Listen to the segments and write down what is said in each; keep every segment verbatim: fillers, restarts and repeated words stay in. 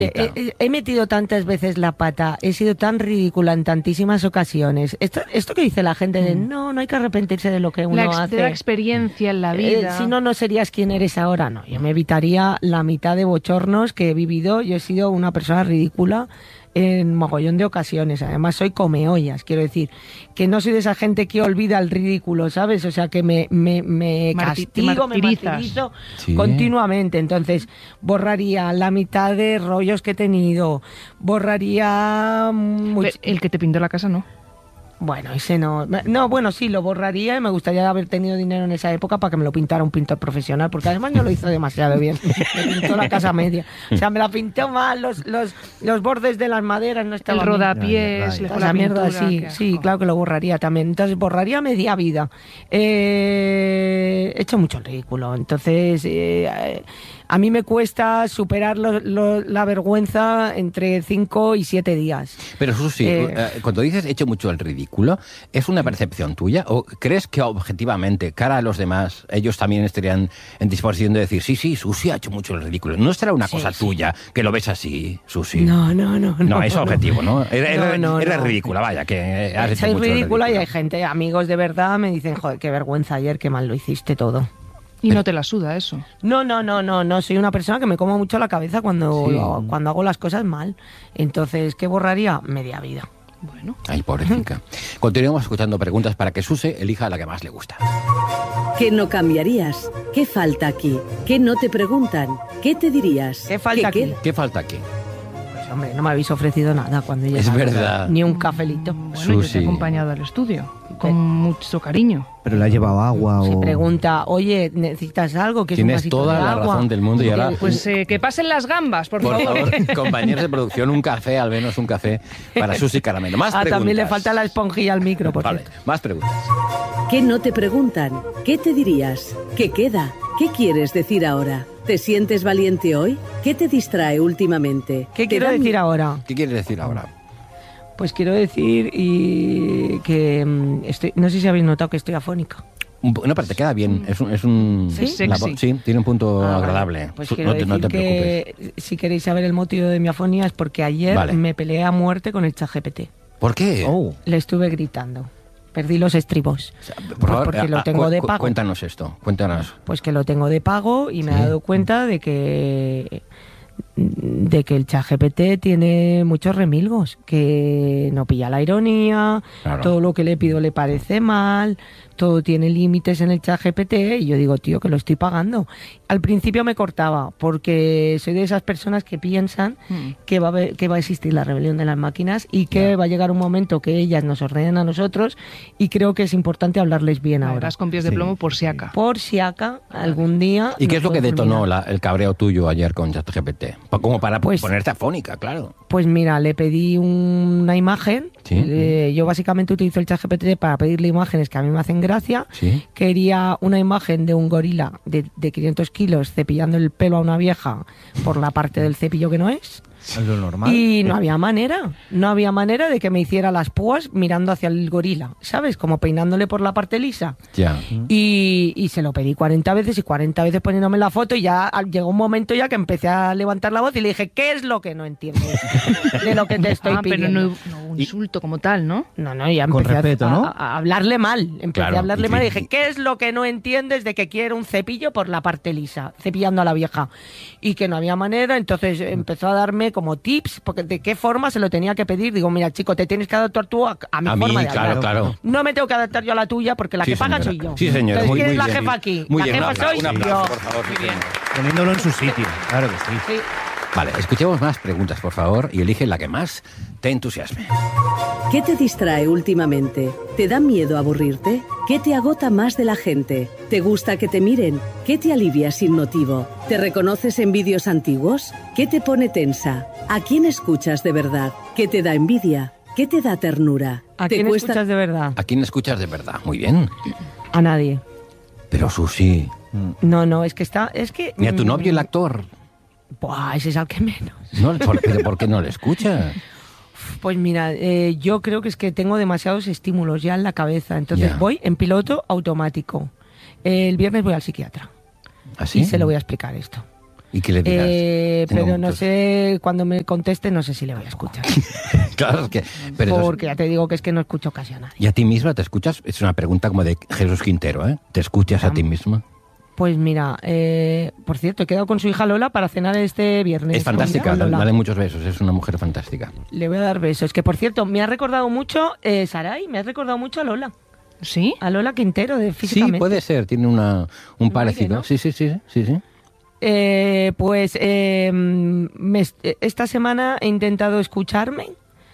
He, he metido tantas veces la pata, he sido tan ridícula en tantísimas ocasiones. Esto, esto que dice la gente de no, no hay que arrepentirse de lo que uno la ex, hace. La experiencia en la vida. Eh, si no, no serías quien eres ahora. No, yo me evitaría la mitad de bochornos que he vivido. Yo he sido una persona ridícula en mogollón de ocasiones. Además soy comeollas, quiero decir, que no soy de esa gente que olvida el ridículo, ¿sabes? O sea, que me, me, me Marti castigo, me martirizo sí. continuamente. Entonces, borraría la mitad de rollos que he tenido, borraría... Much... El que te pintó la casa, ¿no? Bueno, ese no. No, bueno, sí, lo borraría y me gustaría haber tenido dinero en esa época para que me lo pintara un pintor profesional, porque además no lo hizo demasiado bien. Me pintó la casa media. O sea, me la pintó mal, los, los, los bordes de las maderas no estaban el rodapiés, bien. Esa mierda, sí, sí, claro que lo borraría también. Entonces, borraría media vida. Eh, he hecho mucho el ridículo. Entonces, eh, a mí me cuesta superar lo, lo, la vergüenza entre cinco y siete días. Pero Susi, eh, cuando dices he hecho mucho el ridículo, ¿es una percepción tuya? ¿O crees que objetivamente, cara a los demás, ellos también estarían en disposición de decir, sí, sí, Susi ha hecho mucho el ridículo? ¿No será una sí, cosa sí. tuya que lo ves así, Susi? No, no, no. No, no es objetivo, ¿no? Era, no, no, era no. ridícula, vaya, que has hecho Soy mucho ridícula el ridículo. Y hay gente, amigos de verdad, me dicen, joder, qué vergüenza ayer, qué mal lo hiciste todo. Y no te la suda eso. No, no, no, no, no. Soy una persona que me como mucho la cabeza cuando, sí. lo, cuando hago las cosas mal. Entonces, ¿qué borraría? Media vida. Bueno. Ay, pobrecita. Continuemos escuchando preguntas para que Suse elija la que más le gusta. ¿Qué no cambiarías? ¿Qué falta aquí? ¿Qué no te preguntan? ¿Qué te dirías? ¿Qué falta ¿Qué, aquí? ¿Qué, ¿Qué falta aquí? Pues hombre, no me habéis ofrecido nada cuando yo Es verdad. Ni un cafelito. Bueno, Susi. Yo te he acompañado al estudio con mucho cariño. Pero le ha llevado agua Se o... pregunta, oye, ¿necesitas algo? ¿Qué es Tienes un vasito toda de la agua? razón del mundo y ahora... Pues eh, que pasen las gambas, por, por favor. favor. Compañeros de producción, un café, al menos un café para Susi Caramelo. Más ah, preguntas. También le falta la esponjilla al micro, por Vale, cierto. más preguntas. ¿Qué no te preguntan? ¿Qué te dirías? ¿Qué queda? ¿Qué quieres decir ahora? ¿Te sientes valiente hoy? ¿Qué te distrae últimamente? ¿Qué quiero dan... decir ahora? ¿Qué quieres decir ahora? Pues quiero decir y que estoy, no sé si habéis notado que estoy afónica. No, pero te queda bien. Es un, es un ¿Sí? La, sí, tiene un punto ah, agradable. Vale. Pues no, quiero te, decir no te que preocupes. Si queréis saber el motivo de mi afonía es porque ayer vale. me peleé a muerte con el ChatGPT. ¿Por qué? Oh. Le estuve gritando. Perdí los estribos. O sea, por favor, porque a, lo tengo cu de pago. Cuéntanos esto, cuéntanos. Pues que lo tengo de pago y me ¿Sí? he dado cuenta de que de que el ChatGPT tiene muchos remilgos, que no pilla la ironía, claro. todo lo que le pido le parece mal, todo tiene límites en el ChatGPT y yo digo, tío, que lo estoy pagando. Al principio me cortaba porque soy de esas personas que piensan mm. que, va a haber, que va a existir la rebelión de las máquinas y que yeah. va a llegar un momento que ellas nos ordenen a nosotros y creo que es importante hablarles bien ahora. Vas con pies de sí. plomo por si acá. Por si acá, algún día... ¿Y qué es lo que detonó la, el cabreo tuyo ayer con ChatGPT? Como para pues, ponerte afónica, claro. Pues mira, le pedí un, una imagen. ¿Sí? Eh, yo básicamente utilizo el ChatGPT para pedirle imágenes que a mí me hacen gracia. ¿Sí? Quería una imagen de un gorila de, de quinientos kilos cepillando el pelo a una vieja por la parte del cepillo que no es. Es lo normal. Y no había manera, no había manera de que me hiciera las púas mirando hacia el gorila, ¿sabes? Como peinándole por la parte lisa. Ya. Y, y se lo pedí cuarenta veces y cuarenta veces poniéndome la foto y ya llegó un momento ya que empecé a levantar la voz y le dije, ¿qué es lo que no entiendes de lo que te estoy ah, pidiendo? Pero no, no un insulto y... como tal, ¿no? No, no, ya empecé Con respeto, a, ¿no? a, a hablarle mal. Empecé claro, a hablarle y, mal y y, dije, ¿qué es lo que no entiendes de que quiero un cepillo por la parte lisa? Cepillando a la vieja. Y que no había manera, entonces empezó a darme como tips, porque de qué forma se lo tenía que pedir. Digo, mira, chico, te tienes que adaptar tú a, a mi a forma mí, de claro, hablar. Claro. No me tengo que adaptar yo a la tuya porque la sí, que paga señora. soy yo. Sí, señora. Entonces, muy, ¿quién muy es la bien. jefa aquí? Muy la bien, jefa un soy un aplauso, yo. por favor. Muy bien. Poniéndolo en su sitio, claro que sí. Sí. Vale, escuchemos más preguntas, por favor, y elige la que más te entusiasme. ¿Qué te distrae últimamente? ¿Te da miedo aburrirte? ¿Qué te agota más de la gente? ¿Te gusta que te miren? ¿Qué te alivia sin motivo? ¿Te reconoces en vídeos antiguos? ¿Qué te pone tensa? ¿A quién escuchas de verdad? ¿Qué te da envidia? ¿Qué te da ternura? ¿A ¿Te quién cuesta... escuchas de verdad? ¿A quién escuchas de verdad? Muy bien. A nadie. Pero Susi... No, no, es que está... Es que, ni a tu novio, el actor... Buah, ese es al que menos. No, ¿por, pero ¿por qué no le escuchas? Pues mira, eh, yo creo que es que tengo demasiados estímulos ya en la cabeza. Entonces yeah. voy en piloto automático. El viernes voy al psiquiatra. ¿Ah, sí? Y se lo voy a explicar esto. ¿Y qué le dirás? Eh, pero Tengo no muchos. sé, cuando me conteste, no sé si le voy a escuchar. Claro, es que... Pero eso es- Porque ya te digo que es que no escucho casi a nadie. ¿Y a ti misma te escuchas? Es una pregunta como de Jesús Quintero, ¿eh? ¿Te escuchas a ti misma? Pues mira, eh, por cierto, he quedado con su hija Lola para cenar este viernes. Es fantástica, Con Lola. dale muchos besos, es una mujer fantástica. Le voy a dar besos. Que por cierto, me ha recordado mucho, eh, Saray, me ha recordado mucho a Lola. ¿Sí? A Lola Quintero, de Sí, físicamente. puede ser, tiene una, un aire, parecido. ¿no? Sí, sí, sí, sí, sí. Eh, pues eh, me- esta semana he intentado escucharme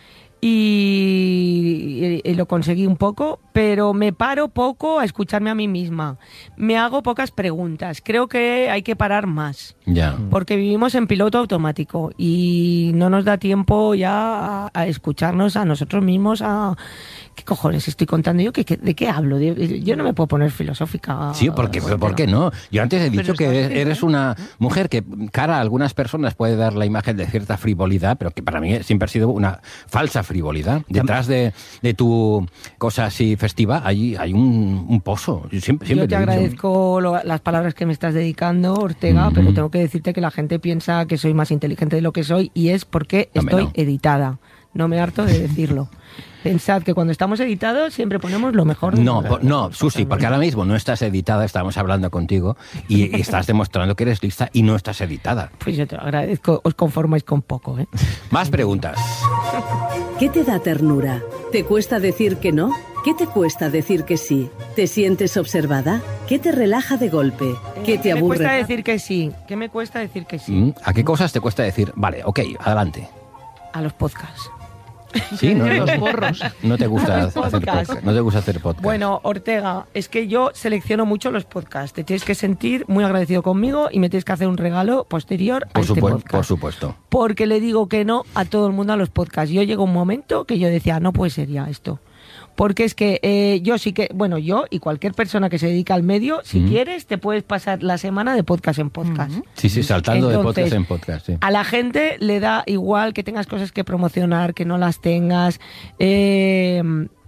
y, y- y lo conseguí un poco, pero me paro poco a escucharme a mí misma. Me hago pocas preguntas. Creo que hay que parar más. Ya. Porque vivimos en piloto automático y no nos da tiempo ya a, a escucharnos a nosotros mismos, a... ¿Qué cojones estoy contando yo? ¿Qué, qué- ¿De qué hablo? De- Yo no me puedo poner filosófica. Sí, porque, pero ¿por qué no? Yo antes he dicho Pero que está eres, bien, eres una mujer que cara a algunas personas puede dar la imagen de cierta frivolidad, pero que para mí siempre ha sido una falsa frivolidad. Detrás de, de tu cosa así festiva, hay, hay un, un pozo. Yo siempre, siempre Yo te lo he dicho. agradezco lo- las palabras que me estás dedicando, Ortega, Ujú. pero tengo que decirte que la gente piensa que soy más inteligente de lo que soy y es porque Hombre, estoy no. editada. No me harto de decirlo. Pensad que cuando estamos editados siempre ponemos lo mejor de No, nosotros. po- no, Susi, porque ahora mismo no estás editada, estamos hablando contigo y, y estás demostrando que eres lista y no estás editada. Pues yo te lo agradezco, os conformáis con poco, ¿eh? Más preguntas. ¿Qué te da ternura? ¿Te cuesta decir que no? ¿Qué te cuesta decir que sí? ¿Te sientes observada? ¿Qué te relaja de golpe? ¿Qué te me cuesta aburre? decir que sí? ¿Qué me cuesta decir que sí? Mm, ¿A qué cosas te cuesta decir? Vale, ok, adelante. A los podcasts. Sí, no, no, Los porros. no te gusta Los hacer podcasts. podcast. No te gusta hacer podcast. Bueno, Ortega, es que yo selecciono mucho los podcasts. Te tienes que sentir muy agradecido conmigo y me tienes que hacer un regalo posterior a por, este supue- podcast. por supuesto. Porque le digo que no a todo el mundo a los podcasts. Yo llego un momento que yo decía, no puede ser ya esto. Porque es que eh, yo sí que, bueno, yo y cualquier persona que se dedica al medio, si Mm. quieres, te puedes pasar la semana de podcast en podcast. Sí, sí, saltando de Entonces, podcast en podcast. Sí. A la gente le da igual que tengas cosas que promocionar, que no las tengas. Eh,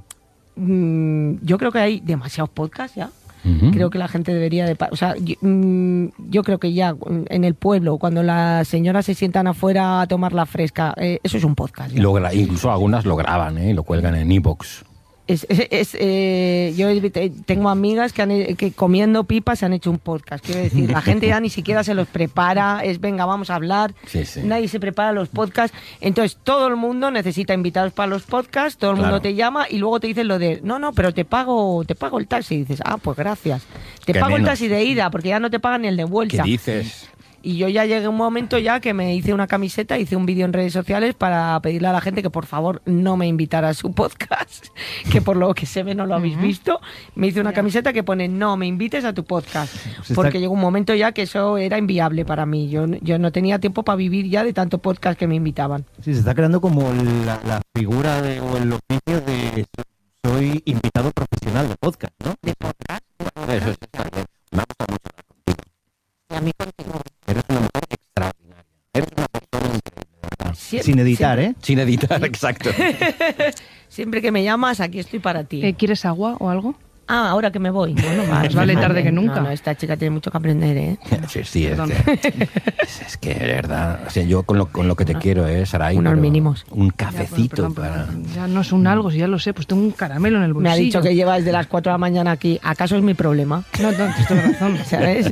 mm, yo creo que hay demasiados podcasts ya. Ujú. Creo que la gente debería de... pa- O sea, yo, mm, yo creo que ya mm, en el pueblo, cuando las señoras se sientan afuera a tomar la fresca, eh, eso es un podcast. Y ya. lo gra- incluso algunas lo graban, ¿eh? Y lo cuelgan en iVoox. Es, es- es, eh, yo he- te- tengo amigas que, han, he- que comiendo pipas se han hecho un podcast. Quiero decir, la gente ya ni siquiera se los prepara. Es, venga, vamos a hablar. Sí, sí. Nadie se prepara los podcasts. Entonces, todo el mundo necesita invitados para los podcasts. Todo el Claro. mundo te llama y luego te dicen lo de, no, no, pero te pago te pago el taxi. Y dices, ah, pues gracias. Te ¿Qué pago el menos? taxi de ida porque ya no te pagan ni el de ¿Qué vuelta. dices? Y yo ya llegué a un momento ya que me hice una camiseta, hice un vídeo en redes sociales para pedirle a la gente que por favor no me invitara a su podcast, que por lo que se ve no lo habéis visto. Me hice una camiseta que pone no me invites a tu podcast, está- porque llegó un momento ya que eso era inviable para mí. Yo, yo no tenía tiempo para vivir ya de tanto podcast que me invitaban. Sí, se está creando como la, la figura de, o el oficio de soy invitado profesional de podcast, ¿no? De podcast. Eso está bien. Me ha gustado mucho hablar contigo. Y a mí contigo. Eres una mujer extraordinaria. Eres una persona increíble, de verdad. Sie- Sin editar, ¿eh? Sin editar, exacto. Siempre, siempre que me llamas, aquí estoy para ti. Eh, ¿Quieres agua o algo? Ah, ahora que me voy. Bueno, Más vale tarde que nunca. No, no, esta chica tiene mucho que aprender, ¿eh? Sí, sí, es Perdón. que, es, es que de verdad, o sea, yo con lo, con lo que te quiero, ¿eh, Saray? Unos pero mínimos. Un Ya, cafecito bueno, perdón, para... perdón. Ya no es un algo, si ya lo sé, pues tengo un caramelo en el Me bolsillo. ha dicho que lleva desde las cuatro de la mañana aquí. ¿Acaso es mi problema? No, no, tienes toda la razón. ¿Sabes?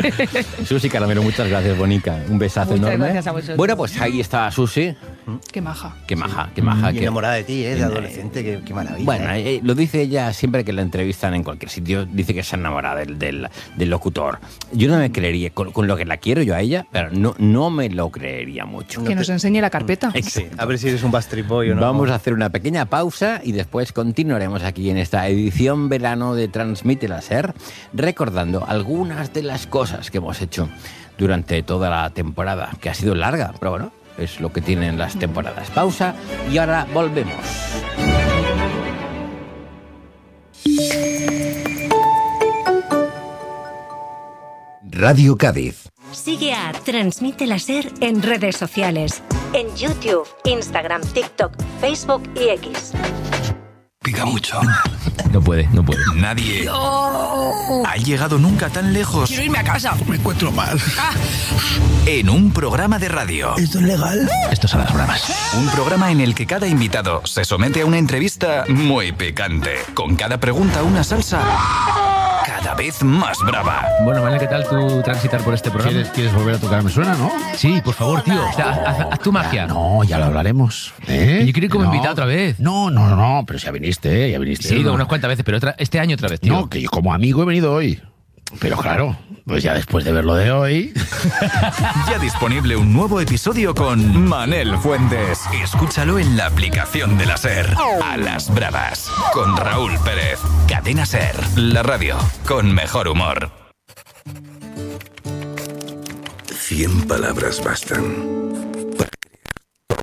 Susi Caramelo, muchas gracias, Bonica. Un besazo Muchas enorme. gracias a vosotros. Bueno, pues ahí está Susi. Qué maja. Qué maja, qué maja. Y qué- enamorada de ti, ¿eh? De Eh, adolescente, qué, qué maravilla. Bueno, ¿eh? eh, lo dice ella siempre que la entrevistan en cualquier sitio, dice que se enamora del, del, del locutor. Yo no me creería, con, con lo que la quiero yo a ella, pero no, no me lo creería mucho. Que nos enseñe la carpeta. Sí, a ver si eres un Backstreet Boy o no. Vamos a hacer una pequeña pausa y después continuaremos aquí en esta edición verano de Transmite la SER, recordando algunas de las cosas que hemos hecho durante toda la temporada, que ha sido larga, pero bueno, es lo que tienen las temporadas. Pausa y ahora volvemos. Radio Cádiz. Sigue a Transmite la SER en redes sociales. En YouTube, Instagram, TikTok, Facebook y X. Pica mucho. No puede, no puede. Nadie ha llegado nunca tan lejos. Quiero irme a casa. Me encuentro mal. En un programa de radio. ¿Esto es legal? Estos son las bravas. Un programa en el que cada invitado se somete a una entrevista muy picante. Con cada pregunta una salsa cada vez más brava. Bueno, Manel, ¿qué tal tú transitar por este programa? ¿Quieres, ¿Quieres volver a tocar Me Suena, no? Sí, por favor, tío. O sea, haz, haz, haz tu magia. No, ya lo hablaremos. ¿Eh? Yo quiero ir como no. invitado otra vez. No, no, no, no, pero ya viniste, ¿eh? Ya viniste. Sí, he ido ¿no? unas cuantas veces, pero otra, este año otra vez, tío. No, que yo como amigo he venido hoy. Pero claro, pues ya después de ver lo de hoy... Ya disponible un nuevo episodio con Manel Fuentes. Escúchalo en la aplicación de la SER. A las bravas, con Raúl Pérez. Cadena SER, la radio con mejor humor. Cien palabras bastan para crear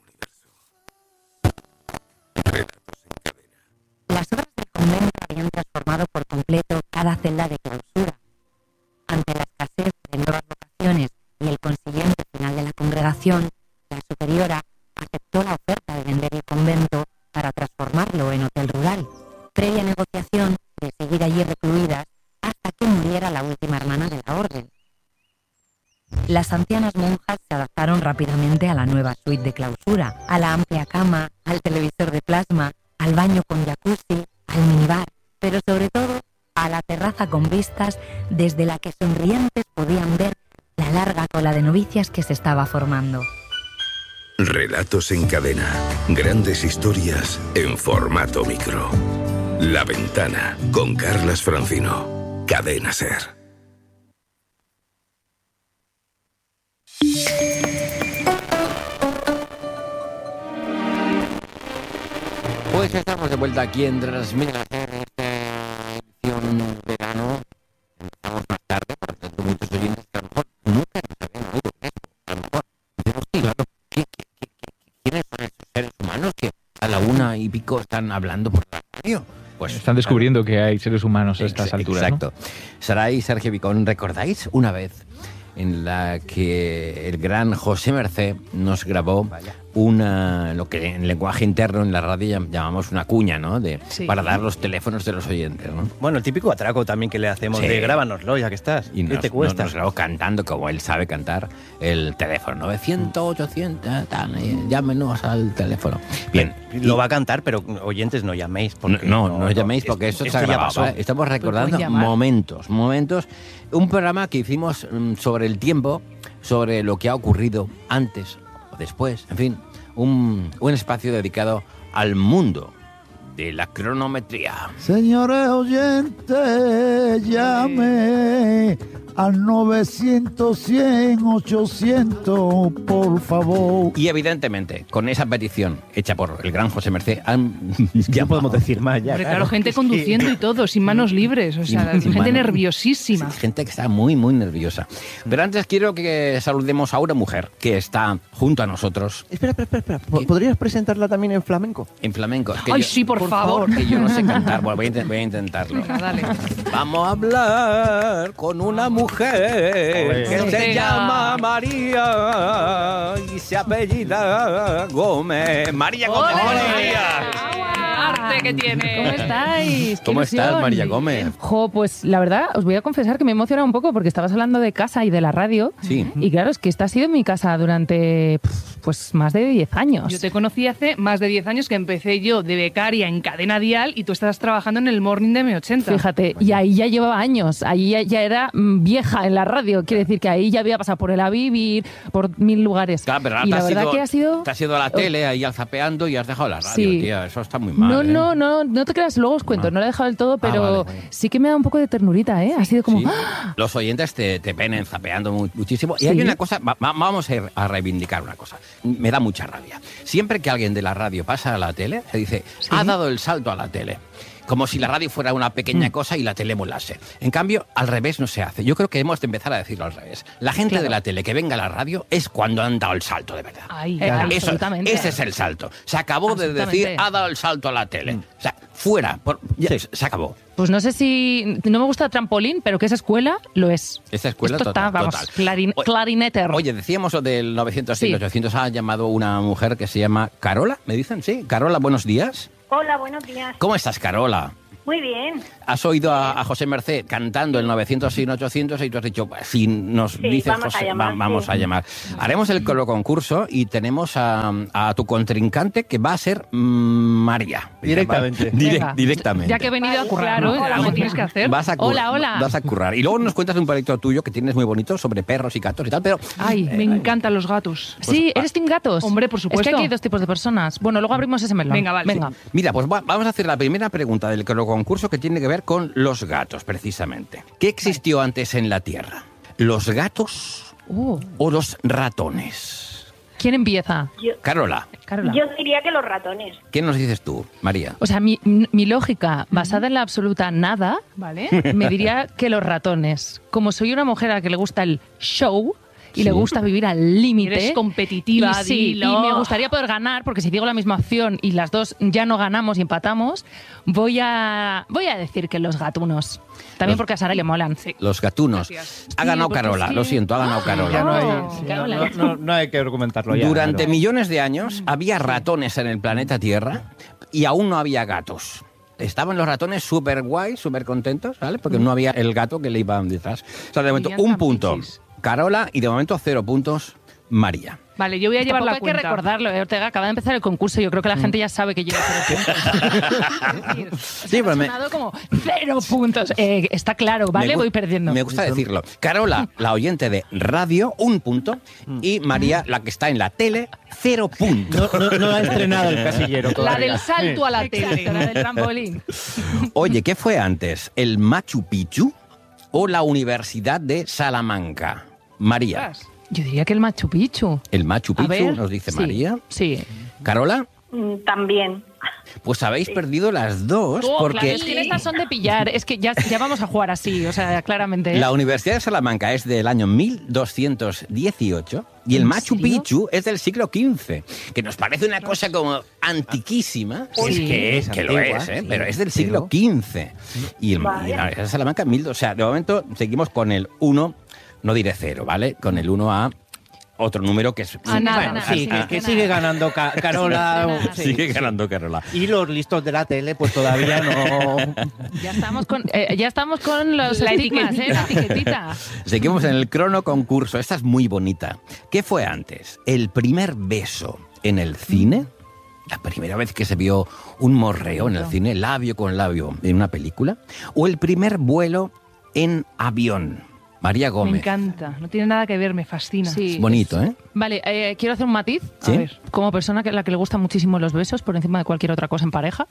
todo un universo. Las horas del convento habían transformado por completo cada celda de clausura. Ante la escasez de nuevas vocaciones y el consiguiente final de la congregación, la superiora aceptó la oferta de vender el convento para transformarlo en hotel rural, previa negociación de seguir allí recluidas hasta que muriera la última hermana de la orden. Las ancianas monjas se adaptaron rápidamente a la nueva suite de clausura, a la amplia cama, al televisor de plasma, al baño con jacuzzi, al minibar, pero sobre todo a la terraza con vistas desde la que sonrientes podían ver la larga cola de novicias que se estaba formando. Relatos en cadena. Grandes historias en formato micro. La Ventana, con Carlas Francino. Cadena SER. Pues estamos de vuelta aquí en Transmisión esta edición verano. Empezamos más tarde, por lo tanto muchos oyentes que a lo mejor nunca nos habían oído esto. A lo mejor decimos, sí, claro, ¿qué, qué, qué, qué, ¿quiénes son estos seres humanos que a la una y pico están hablando por la radio? Pues están descubriendo claro. que hay seres humanos a estas Ex- alturas, Exacto. ¿no? Saray y Sergio Vicón, ¿recordáis una vez en la que el gran José Mercé nos grabó una, lo que en lenguaje interno en la radio llamamos una cuña, ¿no? De, sí. Para dar los teléfonos de los oyentes, ¿no? Bueno, el típico atraco también que le hacemos sí. de grábanoslo, ya que estás. Y ¿Qué nos, te cuesta? Nos, nos grabó cantando, como él sabe cantar, el teléfono. novecientos, ochocientos, tal, llámenos al teléfono. Bien. Lo va a cantar, pero oyentes no llaméis. Porque no, no, no, no llaméis porque esto, esto está grabado. ¿eh? Estamos recordando momentos, momentos. Un programa que hicimos um, sobre el tiempo, sobre lo que ha ocurrido antes o después, en fin, un, un espacio dedicado al mundo de la cronometría. Señores oyentes, llame al novecientos, cien, ochocientos, por favor. Y evidentemente, con esa petición hecha por el gran José Mercé, han... ya podemos decir más ya. Hombre, claro, gente conduciendo y todo, sin manos libres, o sea, gente manos, nerviosísima. Sí, gente que está muy, muy nerviosa. Pero antes quiero que saludemos a una mujer que está junto a nosotros. Espera, espera, espera. espera. ¿Podrías presentarla también en flamenco? En flamenco. Ay, yo, sí, por, por favor. favor. Que yo no sé cantar. Bueno, voy a, voy a intentarlo. Venga, dale. Vamos a hablar con una mujer Oye. que se Venga. llama María y se apellida Gómez. María Gómez. ¡Hola! Arte que tiene. ¿Cómo estáis? ¿Cómo estás, María Gómez? Jo, pues la verdad, os voy a confesar que me he emocionado un poco porque estabas hablando de casa y de la radio. Sí. Y claro, es que esta ha sido mi casa durante pues más de diez años. Yo te conocí hace más de diez años que empecé yo de becaria en Cadena Dial y tú estabas trabajando en el Morning de eme ochenta. Fíjate, y ahí ya llevaba años, ahí ya, ya era vieja en la radio. Quiere decir que ahí ya había pasado por el A Vivir, por mil lugares. Claro, pero y la verdad sido, que ha sido... Te has ido a la tele ahí al zapeando y has dejado la radio, sí. tía. Eso está muy mal. No, ¿eh? no, no, no te creas, luego os cuento, no, no lo he dejado del todo, pero ah, vale, vale. sí que me da un poco de ternurita, ¿eh? Ha sido como... Sí. ¡Ah! Los oyentes te, te penen zapeando muchísimo. Sí. Y hay una cosa, va, vamos a, ir a reivindicar una cosa. Me da mucha rabia. Siempre que alguien de la radio pasa a la tele, se dice, ¿sí? ha dado el salto a la tele. Como si la radio fuera una pequeña mm. cosa y la tele molase. En cambio, al revés no se hace. Yo creo que hemos de empezar a decirlo al revés. La gente claro. de la tele que venga a la radio es cuando han dado el salto, de verdad. Ay, eh, claro. Eso, ese es el salto. Se acabó de decir, ha dado el salto a la tele. Mm. O sea, fuera. Por, ya, sí. Se acabó. Pues no sé si... No me gusta trampolín, pero que esa escuela lo es. Esa escuela Esto total, está, vamos, total. Clarin, clarineter. Oye, decíamos lo del novecientos, sí. ochocientos, ha llamado una mujer que se llama Carola, ¿me dicen? Sí, Carola, buenos días. Hola, buenos días. ¿Cómo estás, Carola? Muy bien. Has oído a, a José Mercé cantando el novecientos seis ochocientos y tú has dicho, pues, si nos Sí, dices vamos a José, llamar, va- vamos sí. a llamar. Haremos el colo concurso y tenemos a, a tu contrincante que va a ser mm, María. Directamente. Direc- Venga. directamente. Ya que he venido a currar, Claro, ¿no? algo tienes que hacer. Vas a currar, Hola, hola. Vas a currar. Y luego nos cuentas un proyecto tuyo que tienes muy bonito sobre perros y gatos y tal, pero... Ay, Me encantan los gatos. Sí, ¿eres team gatos? Hombre, por supuesto. Es que aquí hay dos tipos de personas. Bueno, luego abrimos ese melón. Venga, vale. Venga. Mira, pues va- vamos a hacer la primera pregunta del colo concurso que tiene que ver con los gatos, precisamente. ¿Qué existió antes en la Tierra? ¿Los gatos Uh, o los ratones? ¿Quién empieza? Yo, Carola, Carola. yo diría que los ratones. ¿qué nos dices tú, María? O sea, mi, mi lógica, basada en la absoluta nada, Vale. me diría que los ratones. Como soy una mujer a la que le gusta el show y Sí. le gusta vivir al límite. Eres competitiva, y, sí, dilo. y me gustaría poder ganar, porque si digo la misma opción y las dos ya no ganamos y empatamos, voy a voy a decir que los gatunos. También Los- porque a Sara le molan. Los gatunos. Gracias. Ha ganado Sí, porque Carola, sí. lo siento, ha ganado Carola. Ya no hay, Oh, sí, no, Carola. no- no- no hay que argumentarlo ya. Durante claro. millones de años había ratones en el planeta Tierra y aún no había gatos. Estaban los ratones súper guay, súper contentos, ¿vale? Porque no había el gato que le iba detrás. O sea, de momento, Vivían un punto tranquilos. Carola y de momento cero puntos María. Vale, yo voy a llevar Tampoco la hay cuenta. que recordarlo, eh, Ortega. Acaba de empezar el concurso. Yo creo que la gente ya sabe que lleva cero puntos. Sí, pero me, Ha sonado como cero puntos. Eh, está claro, ¿vale? me gu- Voy perdiendo. Me gusta decirlo. Carola, la oyente de radio, un punto. Y María, la que está en la tele, cero puntos. No, no- no ha estrenado el casillero La todavía. del salto a la tele. Exacto, la del trampolín. Oye, ¿qué fue antes? ¿El Machu Picchu o la Universidad de Salamanca? María. Ostras. Yo diría que el Machu Picchu. El Machu A Picchu, ver, nos dice sí, María. Sí. Carola, Mm, También. pues habéis perdido las dos Oh, porque claro, es que estas son de pillar. Es que ya, ya vamos a jugar así, o sea, claramente. ¿eh? la Universidad de Salamanca es del año mil doscientos dieciocho y el ¿En Machu serio? Picchu es del siglo quince, que nos parece una cosa como antiquísima. Sí. Es que es, que lo antigua, es, ¿eh? sí, pero es del pero- siglo quince. Y, el, Vale. y la Universidad de Salamanca, mil, o sea, de momento seguimos con el uno, no diré cero, ¿vale? Con el uno a otro número que es... A nada, Bueno, nada, sí, sí, que, nada. que sigue ganando Ca- Carola. sí, Sigue sí. ganando Carola. Y los listos de la tele, pues todavía no. Ya estamos con, eh, ya estamos con los La estigmas, ¿eh? La etiquetita. etiquetita. Seguimos en el crono concurso. Esta es muy bonita. ¿Qué fue antes? ¿El primer beso en el cine? ¿La primera vez que se vio un morreo en el cine, labio con labio, en una película? ¿O el primer vuelo en avión? María Me Gómez. encanta. No tiene nada que ver, me fascina. Sí. Es bonito, ¿eh? Vale, eh, quiero hacer un matiz. ¿Sí? A ver, como persona que a la que le gustan muchísimo los besos por encima de cualquier otra cosa en pareja.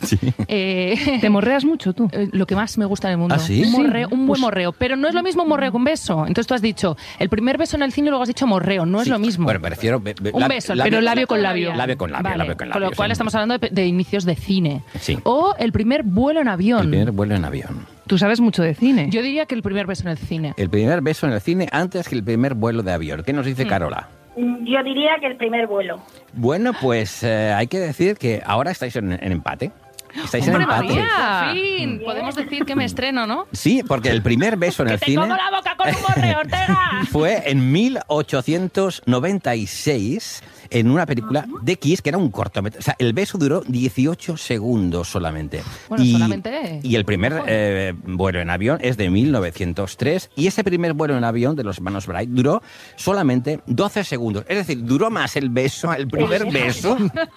eh, ¿Te morreas mucho tú? eh, lo que más me gusta en el mundo. ¿Ah, sí? Un, morreo, un buen Pues- morreo. Pero no es lo mismo un morreo que un beso. Entonces tú has dicho el primer beso en el cine y luego has dicho morreo. No es Sí. lo mismo. Bueno, me refiero... be- be- un lab- beso, labio- pero labio con labio. Labio con labio, Vale, labio con Con labio, lo cual sí. estamos hablando de, de inicios de cine. Sí. O el primer vuelo en avión. El primer vuelo en avión. Tú sabes mucho de cine. Yo diría que el primer beso en el cine. El primer beso en el cine antes que el primer vuelo de avión. ¿Qué nos Hmm. dice Carola? Mm, Yo diría que el primer vuelo. Bueno, pues eh, hay que decir que ahora estáis en, en empate. Estáis ¡Hombre, en empate. María! Por fin, podemos decir que me estreno, ¿no? Sí, porque el primer beso en el ¡Te cine como la boca con un morreo, Ortega! fue en mil ochocientos noventa y seis en una película de Kiss, que era un cortometraje. O sea, el beso duró dieciocho segundos solamente. Bueno, y, solamente... Y el primer eh, vuelo en avión es de mil novecientos tres. Y ese primer vuelo en avión de los hermanos Bright duró solamente doce segundos. Es decir, duró más el beso, el primer beso,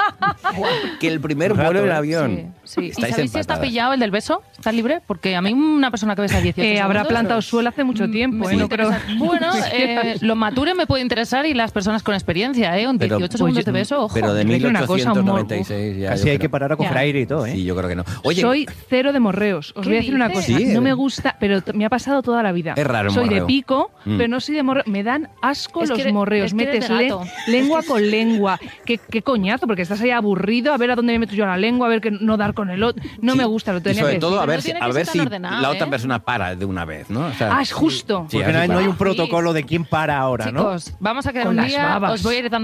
que el primer Un rato, vuelo en ¿eh? avión. Sí. ¿Y Estáis sabéis si está empatadas. pillado el del beso? ¿Está libre? Porque a mí una persona que besa dieciocho Eh, habrá segundos, plantado pues, suelo hace mucho tiempo, me ¿eh? puede No creo- interesar. Bueno, eh, lo mature me puede interesar y las personas con experiencia, ¿eh? Un Pero- dieciocho segundos pues yo- de beso, ojo. Pero de Te voy a decir una cosa, mil ochocientos noventa y seis ya. Casi yo hay creo- que parar a coger Ya. aire y todo, ¿eh? Sí, yo creo que no. Oye, Soy cero de morreos. Os ¿Qué voy a decir una dices? cosa. Sí, no eh. me gusta, pero t- me ha pasado toda la vida. Es raro el Soy de morreo. pico, Mm. pero no soy de morreo. Me dan asco Es que los eres- morreos. es que eres Metes de le- gato. lengua con lengua. ¿Qué, qué coñazo, porque estás ahí aburrido a ver a dónde me meto yo la lengua, a ver que no dar con el otro. No sí. me gusta, lo Y tenía sobre que todo decir. a ver no si, tiene a que ver ser si tan ordenado, la otra ¿eh? persona para de una vez, ¿no? O sea, Ah, es justo. sí, Porque a ver no hay, si no hay para. un protocolo de quién para ahora, ¿no? Chicos, vamos a quedar Con un las día, babas. os voy a ir dando un morreo a cada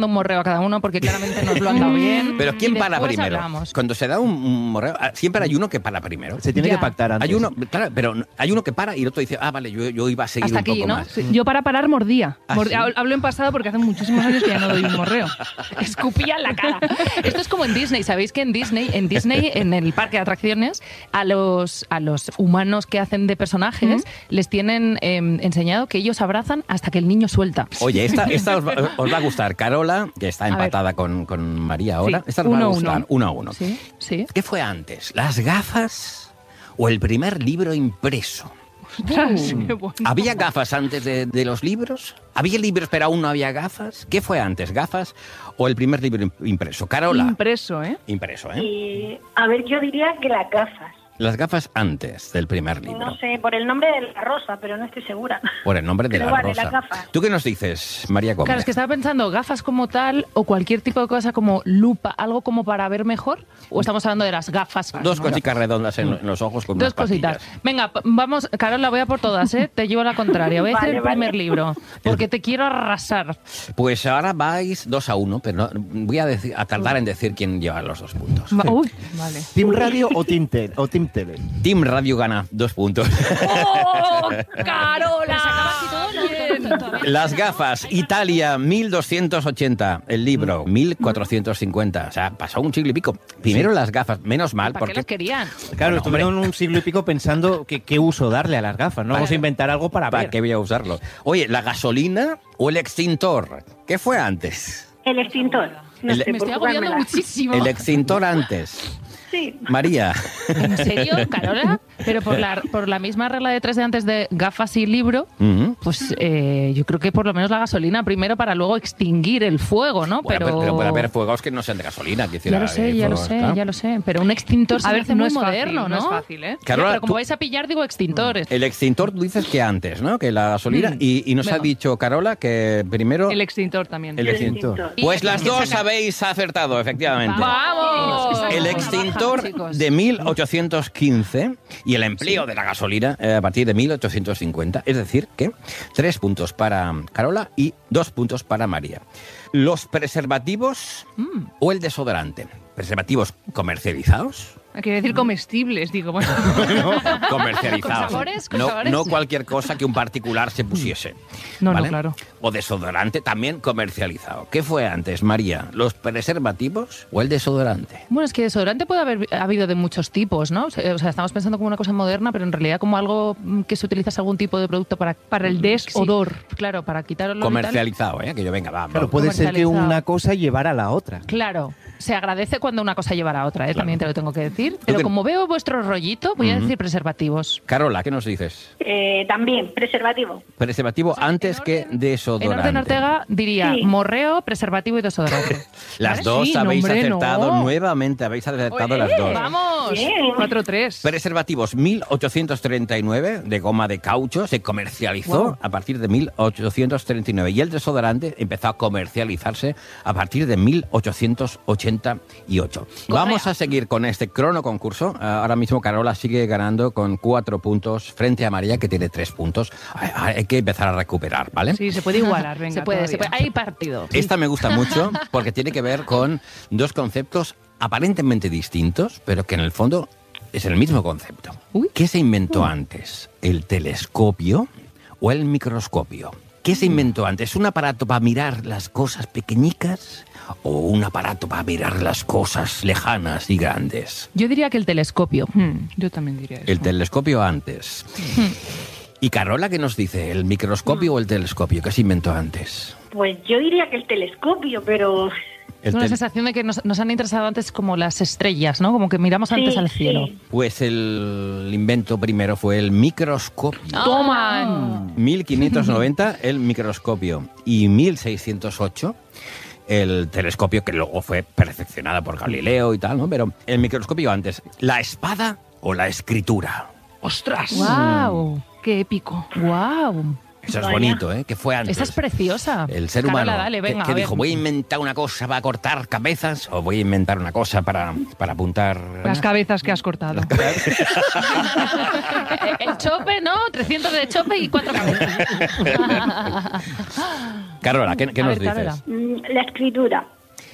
cada uno porque claramente nos lo han dado bien. Pero ¿quién y para después primero? hablamos. Cuando se da un, un morreo, ah, siempre hay uno que para primero. Se tiene Ya. que pactar antes. Hay uno, claro, pero hay uno que para y el otro dice, ah, vale, yo, yo iba a seguir Hasta un aquí, poco ¿no? más. Sí, Yo para parar mordía. ¿Ah, Mord- sí? hab- Hablo en pasado porque hace muchísimos años que ya no doy un morreo. Escupía en la cara. Esto es como en Disney. ¿Sabéis que en Disney, en Disney, en el parque de atracciones, a los, a los humanos que hacen de personajes les tienen eh, enseñado que ellos abrazan hasta que el niño suelta? Oye, esta, esta os, va, os va a gustar. Carola, que está A ver. empatada con, con María ahora, Sí, esta os va uno a a gustar. uno. Uno a uno. Sí, sí. ¿Qué fue antes? ¿Las gafas o el primer libro impreso? Ostras, qué bueno. ¿Había gafas antes de, de los libros? ¿Había libros pero aún no había gafas? ¿Qué fue antes, gafas o el primer libro im- impreso? Carola. Impreso, ¿eh? Impreso, ¿eh? Y, a ver, yo diría que las gafas. Las gafas antes del primer libro. No sé, por el nombre de la rosa, pero no estoy segura. Por el nombre de Pero la vale, rosa. las gafas. ¿Tú qué nos dices, María Gómez? Claro, es que estaba pensando gafas como tal o cualquier tipo de cosa como lupa, algo como para ver mejor. ¿O estamos hablando de las gafas? Dos cositas redondas en, en los ojos con Dos unas cositas. patillas. Venga, p- vamos, Carola, voy a por todas, ¿eh? Te llevo la contraria. Voy a hacer Vale, el primer vale. libro, porque te quiero arrasar. Pues ahora vais dos a uno, pero no- voy a, decir- a tardar en decir quién lleva los dos puntos. Va- Uy, vale. ¿Team Radio o Team, Tel o Team Tele? Team Radio gana dos puntos. ¡Oh, Carola! Las gafas, Italia, mil doscientos ochenta. El libro, mil cuatrocientos cincuenta. O sea, pasó un siglo y pico. Primero las gafas, menos mal, ¿Para qué las porque... querían? Claro, Bueno, estuvieron un siglo y pico pensando que qué uso darle a las gafas, ¿no? Vamos a inventar algo para ¿Para ver. qué voy a usarlo? Oye, ¿la gasolina o el extintor? ¿Qué fue antes? El extintor. No El- sé, Me por estoy agobiando jugármela. muchísimo. El extintor antes. Sí. María. ¿En serio, Carola? Pero por la, por la misma regla de tres de antes de gafas y libro, Ujú. pues eh, yo creo que por lo menos la gasolina primero para luego extinguir el fuego, ¿no? Bueno, pero... pero puede haber fuegos que no sean de gasolina. Que Ya lo sé, ya lo sé, ya lo sé. Pero un extintor se A me ver, hace no muy es fácil, moderno, ¿no? no es fácil, ¿eh? Carola, Ya, pero como tú- vais a pillar, digo extintores. El extintor, tú dices que antes, ¿no? Que la gasolina. Mm. Y, y nos ha Venga. dicho Carola que primero... El extintor también. el extintor. Pues las dos habéis acertado, efectivamente. ¡Vamos! El extintor de mil ochocientos quince y el empleo de la gasolina eh, a partir de mil ochocientos cincuenta. Es decir, que tres puntos para Carola y dos puntos para María. ¿Los preservativos o el desodorante? ¿Preservativos comercializados? Quiere decir comestibles, digo. Bueno. Comercializados. ¿Con sabores? ¿Con no, sabores? no cualquier cosa que un particular se pusiese. No, no, ¿vale? claro. O desodorante también comercializado. ¿Qué fue antes, María? ¿Los preservativos o el desodorante? Bueno, es que desodorante puede haber habido de muchos tipos, ¿no? O sea, estamos pensando como una cosa moderna, pero en realidad como algo mm, que se utiliza algún tipo de producto para... Para el desodor. Sí, claro, para quitar olor y tal. Comercializado, ¿eh? Que yo venga, va. Claro, va. puede ser que Comercializado. una cosa llevara a la otra. Claro, se agradece cuando una cosa lleva a la otra, ¿eh? También te lo tengo que decir. ¿Tú Pero qué- como veo vuestro rollito, voy a Ujú. decir preservativos. Carola, ¿qué nos dices? Eh, también, preservativo. Preservativo antes que En desodorante. orden Ortega diría Sí. morreo, preservativo y desodorante. Las ¿Vale? dos Sí, habéis no, hombre, acertado no. nuevamente, habéis acertado ¡Eh! las dos. ¡Vamos! Bien. cuatro tres. Preservativos mil ochocientos treinta y nueve de goma de caucho se comercializó Wow. a partir de mil ochocientos treinta y nueve y el desodorante empezó a comercializarse a partir de mil ochocientos ochenta y ocho. Vamos a seguir con este crono concurso. Ah, Ahora mismo Carola sigue ganando con cuatro puntos frente a María que tiene tres puntos. Hay, hay que empezar a recuperar, ¿vale? Sí, se puede igualar, venga. se puede, se todavía. puede. Hay partido. Esta me gusta mucho porque tiene que ver con dos conceptos aparentemente distintos, pero que en el fondo es el mismo concepto. ¿Qué se inventó antes? ¿El telescopio o el microscopio? ¿Qué se inventó antes? ¿Un aparato para mirar las cosas pequeñicas o un aparato para mirar las cosas lejanas y grandes? Yo diría que el telescopio. Hmm, yo también diría eso. El telescopio antes. ¿Y Carola qué nos dice? ¿El microscopio o el telescopio? ¿Qué se inventó antes? Pues yo diría que el telescopio, pero El Tengo una tel- sensación de que nos, nos han interesado antes como las estrellas, ¿no? Como que miramos antes Sí, al cielo. sí. Pues el invento primero fue el microscopio. ¡Toman! mil quinientos noventa el microscopio y mil seiscientos ocho el telescopio, que luego fue perfeccionado por Galileo y tal, ¿no? Pero el microscopio antes. ¿La espada o la escritura? ¡Ostras! ¡Wow! ¡Qué épico! ¡Wow! Eso es Vaya. bonito, ¿eh? ¿Qué fue antes? Esa es preciosa. El ser Carola, humano. dale, ¿Qué- venga, ¿Qué, a ver. dijo? ¿Voy a inventar una cosa para cortar cabezas o voy a inventar una cosa para, para apuntar? Las cabezas que has cortado. El chope, ¿no? trescientos de chope y cuatro cabezas. Carola, ¿qué, qué A nos ver, dices? Carola. mm, la escritura.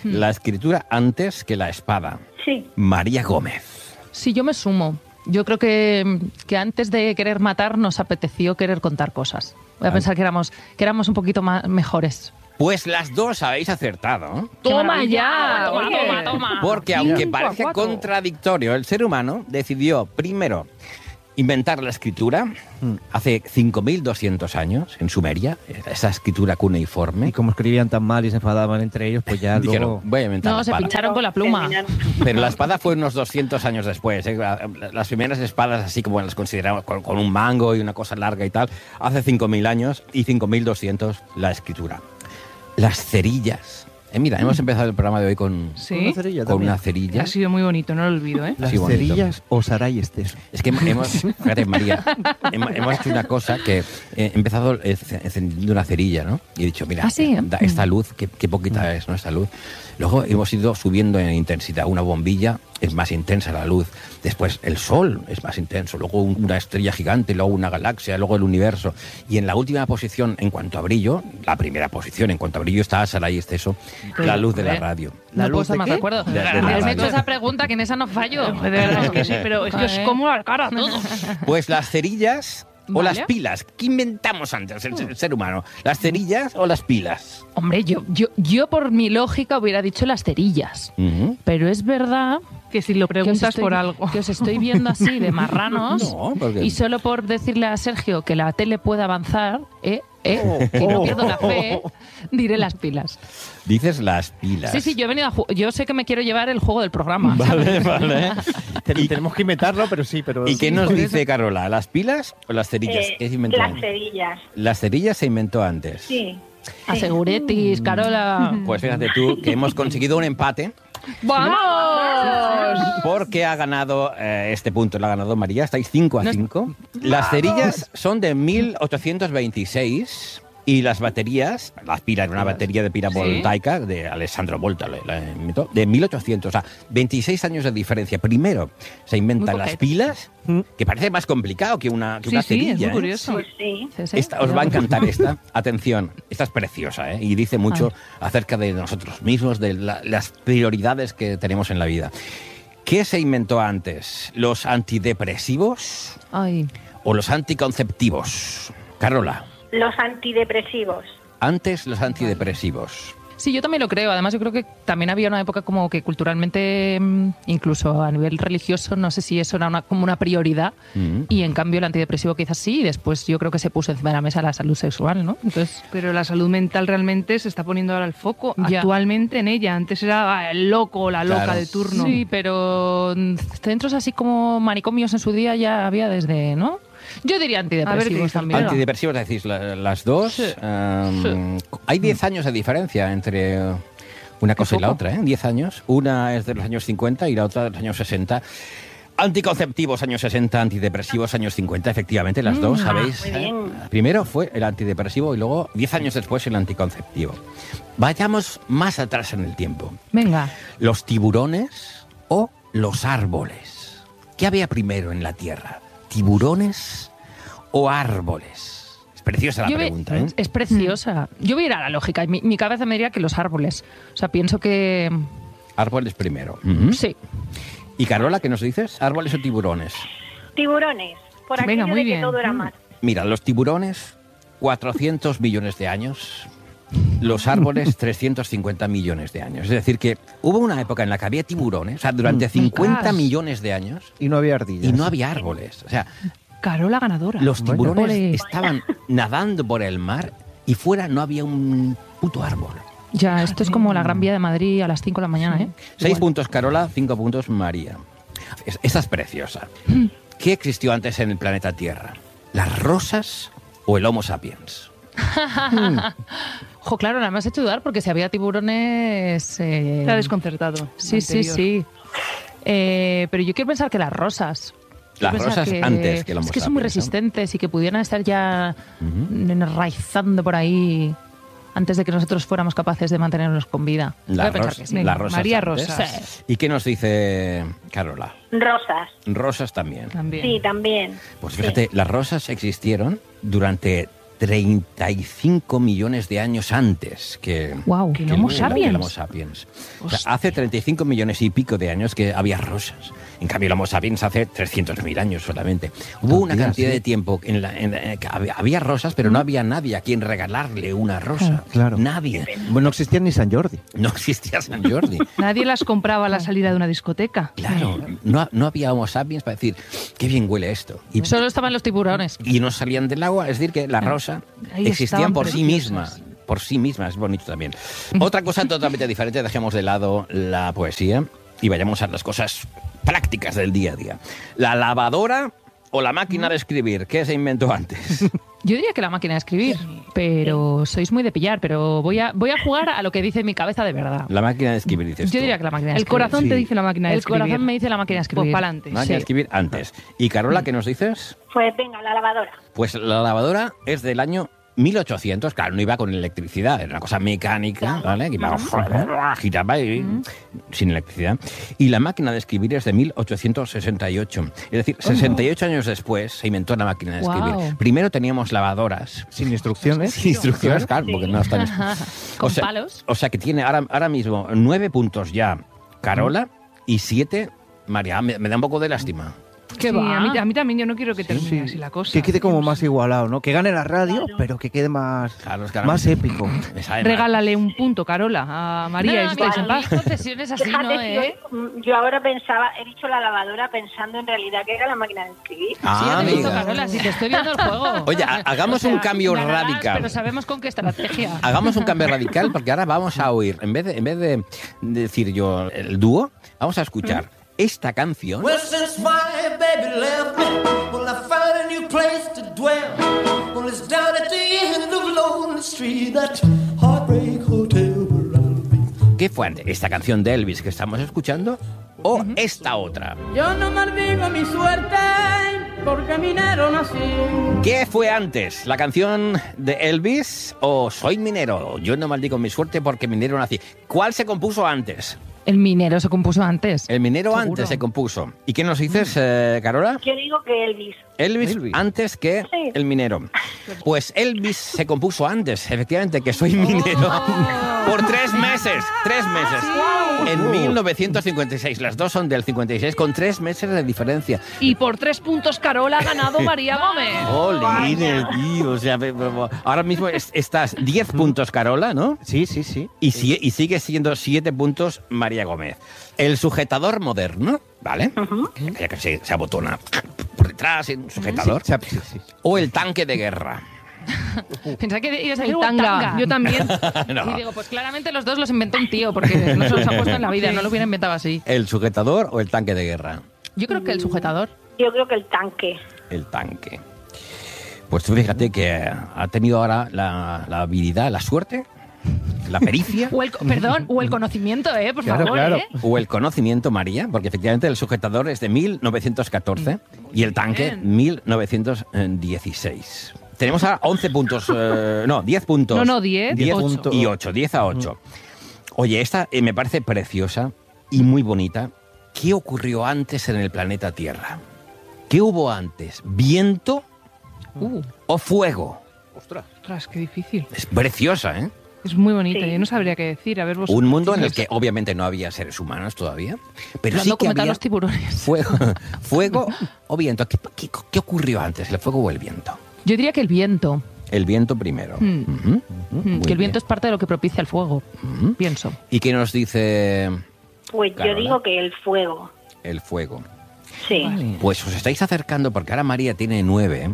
la escritura antes que la espada. Sí. María Gómez. Sí, yo me sumo. Yo creo que, que antes de querer matar nos apeteció querer contar cosas. Voy a pensar que éramos, que éramos un poquito más mejores. Pues las dos habéis acertado. ¡Toma ya! Toma, Oye. toma, toma. Porque aunque Cinco a parece cuatro. contradictorio, el ser humano decidió primero inventar la escritura hace cinco mil doscientos años en Sumeria, esa escritura cuneiforme. Y como escribían tan mal y se enfadaban entre ellos, pues ya Dijeron, luego... voy a inventar No, la se espada. pincharon con la pluma. Pero la espada fue unos doscientos años después. ¿eh? Las primeras espadas, así como las consideramos, con, con un mango y una cosa larga y tal, hace cinco mil años y cinco mil doscientos la escritura. Las cerillas. Eh, mira, hemos empezado el programa de hoy con, Sí. Una cerilla con también. una cerilla. Ha sido muy bonito, no lo olvido, ¿eh? Las Sí, bonito. cerillas o Saray Esteso. Es que hemos, fíjate, María, hemos, hemos hecho una cosa que he empezado ence- encendiendo una cerilla, ¿no? Y he dicho, mira, ¿Ah, sí? da- esta luz, qué, qué poquita es, ¿no? Esta luz. Luego hemos ido subiendo en intensidad. Una bombilla es más intensa la luz. Después el sol es más intenso. Luego un- una estrella gigante, luego una galaxia, luego el universo. Y en la última posición, en cuanto a brillo, la primera posición, en cuanto a brillo, está Saray Esteso, la luz de la radio. No puedo luz estar de más qué? de acuerdo. De- de la Me has radio. hecho esa pregunta que en esa no fallo. De verdad, es que sí, pero es que os como la cara a todos. Pues las cerillas o Vale. las pilas. ¿Qué inventamos antes, el, el ser humano? ¿Las cerillas o las pilas? Hombre, yo, yo, yo por mi lógica hubiera dicho las cerillas. Ujú. Pero es verdad Que si lo que os preguntas estoy- por algo. que os estoy viendo así de marranos. No, porque- Y solo por decirle a Sergio que la tele puede avanzar, eh, eh, que no pierdo la fe, diré las pilas. Dices las pilas. Sí, sí, yo he venido a ju- yo sé que me quiero llevar el juego del programa. Vale, vale. Ten- tenemos que inventarlo, pero sí, pero... ¿Y qué sí, nos por dice eso. Carola? ¿Las pilas o las cerillas? Eh, ¿Qué se inventó las antes? cerillas. Las cerillas se inventó antes. Sí. Aseguretis, Carola. Pues fíjate tú que hemos conseguido un empate ¡Vamos! porque ha ganado eh, este punto, lo ha ganado María. Estáis cinco a No es- cinco. Las cerillas son de mil ochocientos veintiséis. Y las baterías, las pilas, una batería de pila Sí. voltaica de Alessandro Volta, la- la inventó, de mil ochocientos, o sea, veintiséis años de diferencia. Primero se inventan Muy las poquet. pilas, que parece más complicado que una, que Sí, una sí, es cerilla. muy ¿eh? curioso. Pues sí. Sí, sí. Esta, os va a encantar esta. Atención, esta es preciosa, ¿eh? Y dice mucho acerca de nosotros mismos, de la- las prioridades que tenemos en la vida. ¿Qué se inventó antes? ¿Los antidepresivos Ay. o los anticonceptivos? Carola, Los antidepresivos. antes los antidepresivos. Sí, yo también lo creo. Además, yo creo que también había una época como que culturalmente, mm, incluso a nivel religioso, no sé si eso era una, como una prioridad. Mm. Y en cambio el antidepresivo quizás sí. Y después yo creo que se puso encima de la mesa la salud sexual, ¿no? Entonces, Pero la salud mental realmente se está poniendo ahora el foco Ya. actualmente en ella. Antes era ah, el loco o la loca Claro. de turno. sí, pero mm, centros así como manicomios en su día ya había desde, ¿no? Yo diría A ver qué antidepresivos dice. también. Antidepresivos, decís, la- las dos. Sí. Um, Hay diez años de diferencia entre una cosa y la poco. otra, ¿eh? diez años. Una es de los años cincuenta y la otra de los años sesenta. Anticonceptivos, años sesenta, antidepresivos, años cincuenta, efectivamente, las dos, ah, ¿sabéis? muy ¿eh? bien. Primero fue el antidepresivo y luego, diez años después, el anticonceptivo. Vayamos más atrás en el tiempo. Venga. ¿Los tiburones o los árboles? ¿Qué había primero en la Tierra? ¿Tiburones o árboles? Es preciosa la Yo ve- pregunta, ¿eh? Es preciosa. Yo voy a ir a la lógica. y Mi, mi cabeza me diría que los árboles. O sea, pienso que... Árboles primero. Ujú. Sí. ¿Y Carola, qué nos dices? ¿Árboles o tiburones? Tiburones. Por Venga, aquello muy de que bien. todo era mar. Mira, los tiburones, cuatrocientos millones de años. Los árboles, trescientos cincuenta millones de años. Es decir, que hubo una época en la que había tiburones, o sea, durante cincuenta Ostras. millones de años, Y no había ardillas. y no había árboles. O sea, Carola ganadora. los Bueno, tiburones ole. estaban nadando por el mar y fuera no había un puto árbol. Ya, esto es como la Gran Vía de Madrid a las cinco de la mañana, ¿eh? Seis Igual. puntos Carola, cinco puntos María. Es- esta es preciosa. ¿Qué existió antes en el planeta Tierra? ¿Las rosas o el Homo sapiens? Jo, claro, me has hecho dudar porque si había tiburones... eh, Está desconcertado. Sí, sí, anterior. sí. Eh, pero yo quiero pensar que las rosas. Quiero Las pensar rosas antes que el Homo Es que son muy sapiens, ¿no? resistentes y que pudieran estar ya Ujú. enraizando por ahí antes de que nosotros fuéramos capaces de mantenernos con vida. Voy a Las, pensar ros- que sí. Venga, las rosas María antes. Rosas. ¿Y qué nos dice Carola? Rosas. Rosas también. También. Sí, también. Pues Sí. fíjate, las rosas existieron durante treinta y cinco millones de años antes que, wow, que, que, el, Homo que, sapiens. que el Homo sapiens. O sea, hace treinta y cinco millones y pico de años que había rosas. En cambio, el Homo sapiens hace trescientos mil años solamente. Hubo una cantidad sí. de tiempo en la, en la, en que había, había rosas, pero no había nadie a quien regalarle una rosa. Claro. Nadie. Bueno, no existía ni San Jordi. No existía San Jordi. Nadie las compraba a la salida de una discoteca. Claro. No, no había Homo sapiens para decir, qué bien huele esto. Y, Solo estaban los tiburones. Y no salían del agua, es decir, que la rosa Ahí existían por sí preciosas. misma. Por sí misma, es bonito también. Otra cosa totalmente diferente, dejemos de lado la poesía y vayamos a las cosas prácticas del día a día. ¿La lavadora o la máquina de escribir? ¿Qué se inventó antes? Yo diría que la máquina de escribir, pero sois muy de pillar, pero voy a, voy a jugar a lo que dice mi cabeza de verdad. La máquina de escribir, dices Yo tú. diría que la máquina de El escribir. corazón Sí. te dice la máquina de El escribir. corazón me dice la máquina de escribir. Pues para adelante. Máquina Sí. de escribir antes. ¿Y Carola, qué nos dices? Pues venga, la lavadora. Pues la lavadora es del año mil ochocientos, claro, no iba con electricidad, era una cosa mecánica, ¿vale? Que iba, giraba y, sin electricidad. Y la máquina de escribir es de mil ochocientos sesenta y ocho. Es decir, sesenta y ocho años después se inventó la máquina de escribir. Wow. Primero teníamos lavadoras. Sin instrucciones. Sin instrucciones, claro, porque no están... Con o sea, palos. O sea que tiene ahora, ahora mismo nueve puntos ya Carola y siete María. Me, me da un poco de lástima. Sí, a mí, a mí también, yo no quiero que termine Sí. así la cosa. Que quede como más igualado, ¿no? Que gane la radio, pero que quede más, Claro, es que ahora más me- épico. me sabe mal. Regálale un punto, Carola, a María y No, estáis no, en no, paz. mis concesiones así, Fíjate ¿no? que ¿eh? yo, yo ahora pensaba, he dicho la lavadora pensando en realidad que era la máquina de escribir. Ah, Sí, has visto, amiga. Carola, si te estoy viendo el juego. Oye, ha- hagamos un cambio ganarás, radical. Pero sabemos con qué estrategia. Hagamos un cambio radical porque ahora vamos a oír, en vez de, en vez de decir yo el dúo, vamos a escuchar esta canción. Well, since my baby left me, well, I found a new place to dwell. Well, it's down at the end of Lonely Street, that Heartbreak Hotel where I'll be. ¿Qué fue antes? ¿Esta canción de Elvis que estamos escuchando o esta otra? Yo no maldigo mi suerte porque minero nací. ¿Qué fue antes? ¿La canción de Elvis o Soy minero? Yo no maldigo mi suerte porque minero nací. ¿Cuál se compuso antes? El minero se compuso antes. El minero Seguro. antes se compuso. ¿Y qué nos dices, eh, Carola? Yo digo que Elvis. Elvis, Elvis. antes que Sí. el minero. Pues Elvis se compuso antes, efectivamente, que Soy minero. Por tres meses. Tres meses. En mil novecientos cincuenta y seis. Las dos son del cincuenta y seis, con tres meses de diferencia. Y por tres puntos, Carola ha ganado María Gómez. ¡Olines, tío! O sea, ahora mismo es- estás diez puntos, Carola, ¿no? Sí, sí, sí. Y, si- y sigue siendo siete puntos María Gómez. El sujetador moderno, ¿vale? Que, que se, se abotona por detrás, en un sujetador. Sí, sí, sí. O el tanque de guerra. Pensaba que ibas a decir El tanga. Yo también. No. Y digo, pues claramente los dos los inventó un tío, porque no se los ha puesto en la vida, no lo hubiera inventado así. ¿El sujetador o el tanque de guerra? Yo creo que el sujetador. Yo creo que el tanque. El tanque. Pues tú fíjate que ha tenido ahora la, la habilidad, la suerte, la pericia. O el, co- perdón, o el conocimiento, ¿eh? Por Claro, favor, claro. ¿eh? O el conocimiento, María, porque efectivamente el sujetador es de mil novecientos catorce y el tanque mil novecientos dieciséis. Tenemos ahora once puntos, eh, no, diez puntos. No, no, diez, diez ocho. puntos y ocho, diez a ocho. Oye, esta eh, me parece preciosa y muy bonita. ¿Qué ocurrió antes en el planeta Tierra? ¿Qué hubo antes? ¿Viento Uh, o fuego? ostras, qué difícil. Es preciosa, ¿eh? Es muy bonita, Sí. yo no sabría qué decir. A ver, vosotros. Un mundo en el que obviamente no había seres humanos todavía, pero Lo han sí que documentado había los tiburones. fuego, fuego o viento. ¿Qué, qué, qué ocurrió antes, el fuego o el viento? Yo diría que el viento. El viento primero. Mm. Ujú, ujú, Mm, muy que el viento bien. es parte de lo que propicia el fuego. Ujú. Pienso. ¿Y qué nos dice Pues Carola? yo digo que el fuego. el fuego? Sí. Pues os estáis acercando porque ahora María tiene nueve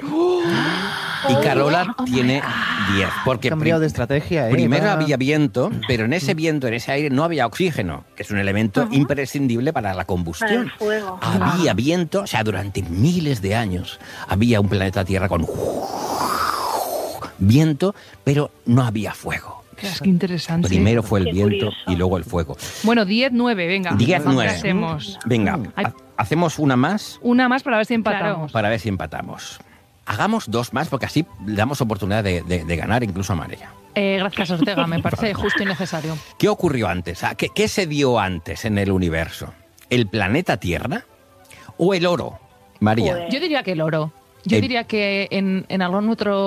y Carola Oh my tiene diez. Porque Cambiado de pri- estrategia, ¿eh? primero Va- había viento, pero en ese viento, en ese aire, no había oxígeno, que es un elemento imprescindible para la Para combustión. el fuego. Había viento, o sea, durante miles de años había un planeta Tierra con viento, pero no había fuego. Ostras, qué interesante. Primero fue el Qué viento curioso. y luego el fuego. Bueno, diez nueve, venga. diez ¿Qué nueve. hacemos? Venga, Ay. ha- hacemos una más Una más para ver si empatamos. para ver si empatamos. Hagamos dos más porque así le damos oportunidad de, de- de ganar incluso a María. Eh, gracias, Ortega. Me parece justo y necesario. ¿Qué ocurrió antes? Ah, ¿Qué, qué se dio antes en el universo? ¿El planeta Tierra o el oro? María. Pues- Yo diría que el oro. Yo Eh, diría que en, en algún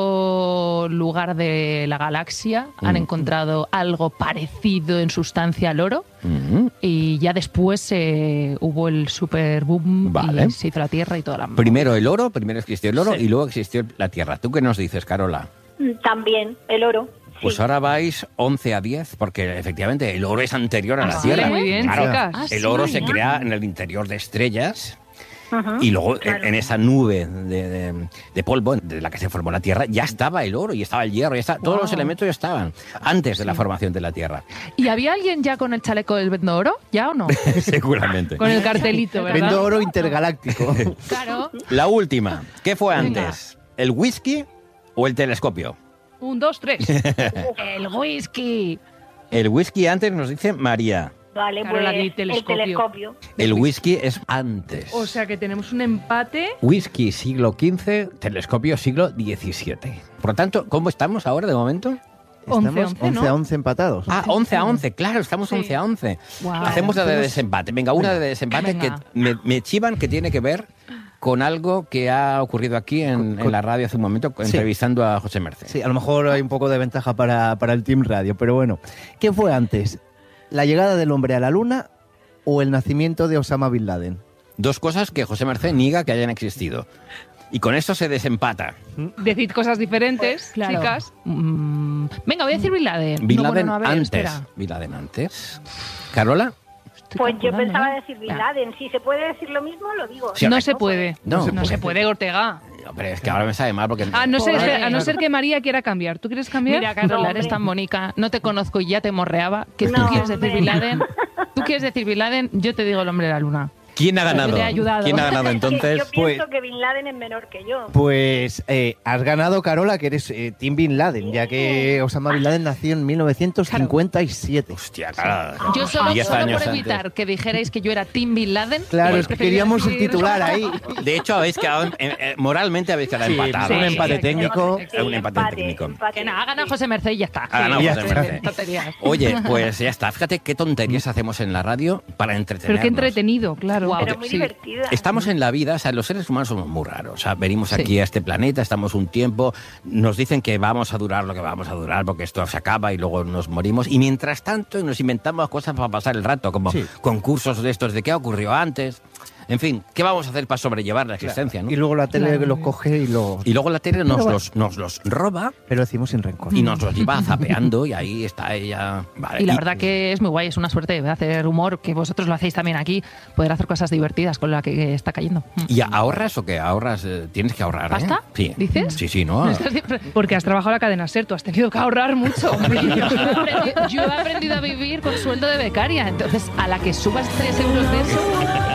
otro lugar de la galaxia Mm. han encontrado algo parecido en sustancia al oro mm, y ya después eh, hubo el super boom Vale. y se hizo la Tierra y toda la... Primero el oro, primero existió el oro y luego existió la Tierra. ¿Tú qué nos dices, Carola? Mm, También, el oro. Pues ahora vais once a diez, porque efectivamente el oro es anterior a Ah, la sí, Tierra. muy bien, Claro, chicas. Ah, el sí, oro se ah. crea en el interior de estrellas. Ajá, Y luego claro. en, en esa nube de, de- de polvo de la que se formó la Tierra ya estaba el oro y estaba el hierro, ya está, todos los Wow. elementos ya estaban antes de la formación de la Tierra. ¿Y había alguien ya con el chaleco del Vendo Oro? ¿Ya o no? Seguramente. Con el cartelito, ¿verdad? Vendo oro intergaláctico. Claro. La última, ¿qué fue Venga. antes? ¿El whisky o el telescopio? Un, dos, tres. El whisky. El whisky antes nos dice María. Vale, Carola, pues di el telescopio. telescopio. El whisky es antes. O sea que tenemos un empate. Whisky siglo quince, telescopio siglo diecisiete. Por lo tanto, ¿cómo estamos ahora de momento? once, Estamos once, once ¿no? a once empatados. Ah, once a once, claro, estamos Sí. once a once. Wow. Hacemos la de desempate. Venga, una de desempate Venga. que me, me chivan que tiene que ver con algo que ha ocurrido aquí en, en la radio hace un momento, Sí. entrevistando a José Merced. Sí, a lo mejor hay un poco de ventaja para, para el Team Radio, pero bueno. ¿Qué fue antes? ¿La llegada del hombre a la luna o el nacimiento de Osama Bin Laden? Dos cosas que José Merced niega que hayan existido. Y con esto se desempata. Decid cosas diferentes, Claro. chicas. Mm, venga, voy a decir Bin Laden. Bin No, Laden bueno, no, a ver, antes. espera. Bin Laden antes. ¿Carola? Pues yo calculando, pensaba ¿eh? decir Bin Laden. Si se puede decir lo mismo, lo digo. Sí, No ahora- se puede. No, No se puede, Ortega. No, pero es que ahora me sabe mal porque... A no, ser, Pobre. a no ser que María quiera cambiar. ¿Tú quieres cambiar? Mira, Carola, No, eres hombre. tan bonita, no te conozco y ya te morreaba. Que tú No, quieres decir hombre. Bin Laden. Tú quieres decir Bin Laden, yo te digo el hombre de la luna. ¿Quién ha ganado? Te he ayudado. ¿Quién ha ganado Es que entonces? yo pues- pienso que Bin Laden es menor que yo. Pues eh, has ganado, Carola, que eres eh, Team Bin Laden, ya que Osama Bin Laden nació en mil novecientos cincuenta y siete. Hostia, claro. Yo solo, diez solo años por antes. evitar que dijerais que yo era Team Bin Laden. Claro, pues es que prefería queríamos el decir- titular ahí. De hecho, habéis quedado... en- en- eh, moralmente habéis quedado Sí, empatados. un Sí, empate sí, técnico. Es un empate empate, técnico. empate. Que nada, gana José Merced y ya está. Ha ganado Sí, José sí, Merced. tonterías. Oye, pues ya está. Fíjate qué tonterías hacemos en la radio para entretenernos. Pero qué entretenido, claro. Guau. Pero muy Sí. divertida. Estamos en la vida, o sea, los seres humanos somos muy raros. O sea, venimos Sí. aquí a este planeta, estamos un tiempo, nos dicen que vamos a durar lo que vamos a durar porque esto se acaba y luego nos morimos. Y mientras tanto nos inventamos cosas para pasar el rato, como Sí. concursos de estos de qué ocurrió antes. En fin, ¿qué vamos a hacer para sobrellevar la existencia? ¿no? Y luego la tele Claro. los coge y los... Y luego la tele nos, Pero los, nos los roba Pero decimos sin rencor. y nos los lleva zapeando y ahí está ella. Vale. Y la verdad que es muy guay, es una suerte de hacer humor, que vosotros lo hacéis también aquí, poder hacer cosas divertidas con la que está cayendo. ¿Y ahorras o qué? ¿Ahorras? Eh, ¿Tienes que ahorrar? ¿Pasta? ¿eh? Sí. ¿Dices? Sí, sí, ¿no? Estás siempre- Porque has trabajado en la cadena SER, tú has tenido que ahorrar mucho. hombre. Yo he aprendido- yo he aprendido a vivir con sueldo de becaria, entonces a la que subas tres euros de eso...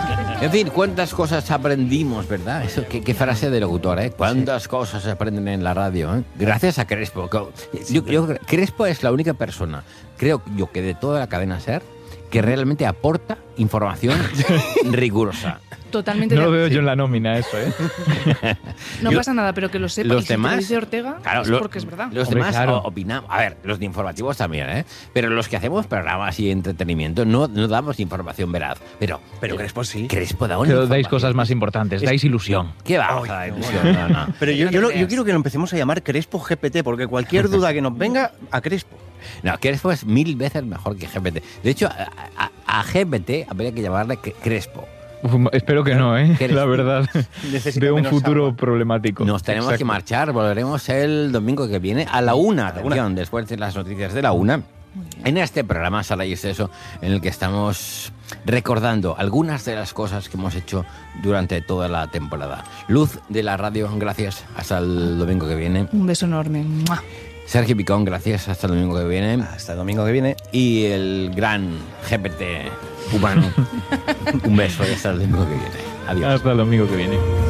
En fin, cuántas cosas aprendimos, ¿verdad? Eso, qué, qué frase de locutor, ¿eh? Cuántas cosas se aprenden en la radio, ¿eh? Gracias a Crespo. Yo, yo- Crespo es la única persona, creo yo, que de toda la cadena SER, que realmente aporta información rigurosa. Totalmente No de lo veo acuerdo. yo en la nómina eso, ¿eh? No Yo- pasa nada, pero que lo sepa. Los y si te lo demás- dice Ortega, Claro, es lo- porque es verdad. Los Hombre, demás claro. o- opinamos. A ver, los de informativos también, ¿eh? Pero los que hacemos programas y entretenimiento no, no damos información veraz. Pero, Pero Crespo sí. Crespo da una Pero dais información. cosas más importantes, dais ilusión. ¿Qué vamos a dar ilusión? No, no. Pero yo, No yo, te lo- creas. yo quiero que lo empecemos a llamar Crespo G P T, porque cualquier duda que nos venga, a Crespo. No, Crespo es mil veces mejor que G P T. De hecho, a, a- a G P T habría que llamarle Cre- Crespo. Uf, espero que no, ¿eh? ¿Qué eres? La verdad. Necesita Veo un menos futuro agua. problemático. Nos tenemos Exacto. que marchar. Volveremos el domingo que viene a la una. Atención, después de las noticias de la una. En este programa Sabéis Eso, en el que estamos recordando algunas de las cosas que hemos hecho durante toda la temporada. Luz de la radio, gracias. Hasta el domingo que viene. Un beso enorme. ¡Mua! Sergio Picón, gracias. Hasta el domingo que viene. Hasta el domingo que viene. Y el gran G P T humano. Un beso y hasta el domingo que viene. Adiós. Hasta el domingo que viene.